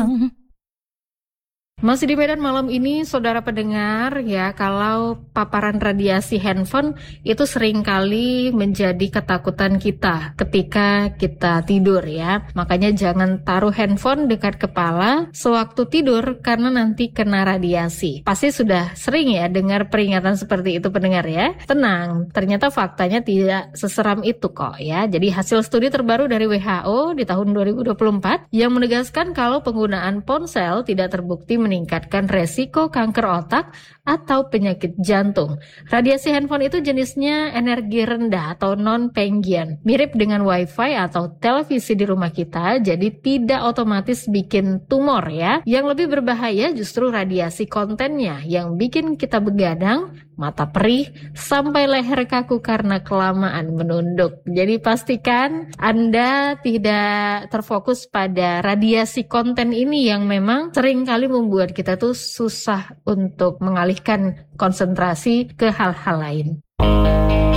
Padang. Masih di Medan malam ini, saudara pendengar, ya, kalau paparan radiasi handphone itu seringkali menjadi ketakutan kita ketika kita tidur, ya. Makanya jangan taruh handphone dekat kepala sewaktu tidur karena nanti kena radiasi. Pasti sudah sering ya dengar peringatan seperti itu, pendengar, ya. Tenang, ternyata faktanya tidak seseram itu kok, ya. Jadi hasil studi terbaru dari WHO di tahun 2024 yang menegaskan kalau penggunaan ponsel tidak terbukti meningkatkan resiko kanker otak atau penyakit jantung. Radiasi handphone itu jenisnya energi rendah atau non-penggian, mirip dengan wifi atau televisi di rumah kita, jadi tidak otomatis bikin tumor ya. Yang lebih berbahaya justru radiasi kontennya yang bikin kita begadang, mata perih, sampai leher kaku karena kelamaan menunduk. Jadi pastikan Anda tidak terfokus pada radiasi konten ini yang memang seringkali membuat kita tuh susah untuk mengalihkan konsentrasi ke hal-hal lain.